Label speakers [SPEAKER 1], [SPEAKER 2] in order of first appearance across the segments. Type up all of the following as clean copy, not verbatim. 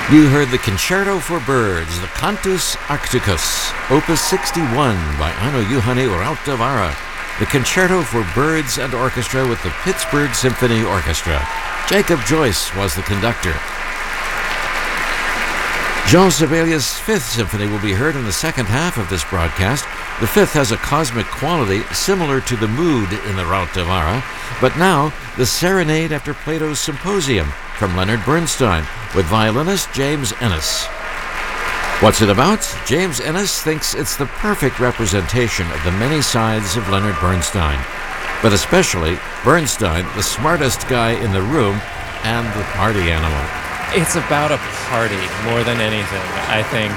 [SPEAKER 1] You heard the Concerto for Birds, the Cantus Arcticus, Opus 61 by Aino Juhani Rautavaara, the Concerto for Birds and Orchestra with the Pittsburgh Symphony Orchestra. Jacob Joyce was the conductor. Jean Sibelius' Fifth Symphony will be heard in the second half of this broadcast. The fifth has a cosmic quality similar to the mood in the Rautavaara, but now the Serenade after Plato's Symposium from Leonard Bernstein with violinist James Ennis. What's it about? James Ennis thinks it's the perfect representation of the many sides of Leonard Bernstein, but especially Bernstein, the smartest guy in the room and the party animal.
[SPEAKER 2] It's about a party more than anything, I think.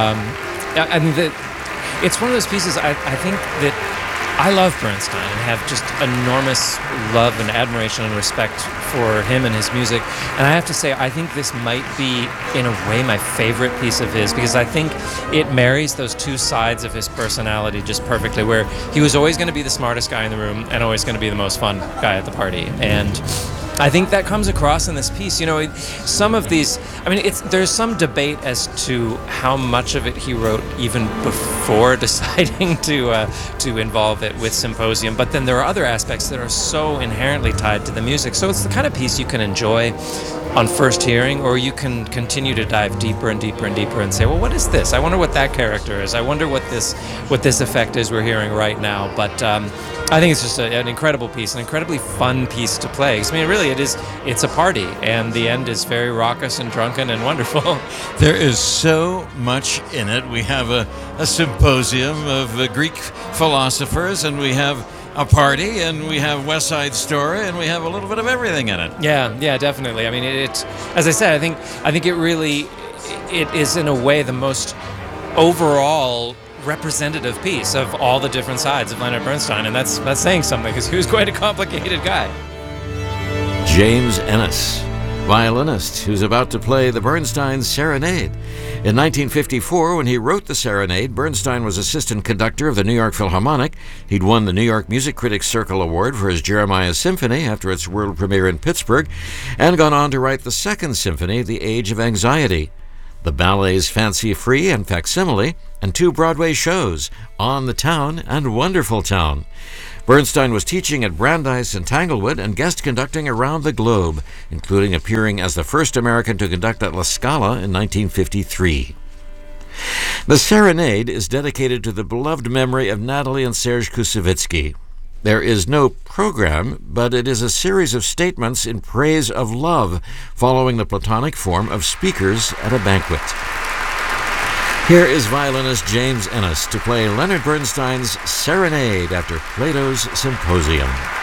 [SPEAKER 2] It's one of those pieces I think that I love Bernstein and have just enormous love and admiration and respect for him and his music. And I have to say, I think this might be, in a way, my favorite piece of his, because I think it marries those two sides of his personality just perfectly, where he was always going to be the smartest guy in the room and always going to be the most fun guy at the party. And I think that comes across in this piece. You know, some of these, there's some debate as to how much of it he wrote even before deciding to involve it with Symposium, but then there are other aspects that are so inherently tied to the music. So it's the kind of piece you can enjoy on first hearing, or you can continue to dive deeper and deeper and deeper and say, well, what is this? I wonder what that character is. I wonder what this effect is we're hearing right now. But I think it's just an incredible piece, an incredibly fun piece to play. I mean, really, it's a party, and the end is very raucous and drunken and wonderful.
[SPEAKER 1] There is so much in it. We have a symposium of Greek philosophers, and we have a party, and we have West Side Story, and we have a little bit of everything in it.
[SPEAKER 2] Yeah, definitely. I mean, it's, as I said, I think it is in a way the most overall representative piece of all the different sides of Leonard Bernstein, and that's saying something, because he was quite a complicated guy.
[SPEAKER 1] James Ennis, violinist who's about to play the Bernstein Serenade. In 1954, when he wrote the Serenade, Bernstein was assistant conductor of the New York Philharmonic. He'd won the New York Music Critics Circle Award for his Jeremiah Symphony after its world premiere in Pittsburgh, and gone on to write the Second Symphony, The Age of Anxiety, the ballets Fancy Free and Facsimile, and two Broadway shows, On the Town and Wonderful Town. Bernstein was teaching at Brandeis and Tanglewood and guest conducting around the globe, including appearing as the first American to conduct at La Scala in 1953. The Serenade is dedicated to the beloved memory of Natalie and Serge Koussevitzky. There is no program, but it is a series of statements in praise of love, following the Platonic form of speakers at a banquet. Here is violinist James Ennis to play Leonard Bernstein's Serenade after Plato's Symposium.